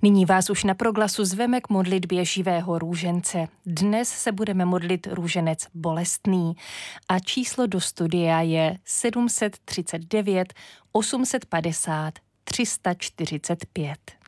Nyní vás už na Proglasu zveme k modlitbě živého růžence. Dnes se budeme modlit růženec bolestný a číslo do studia je 739 850 345.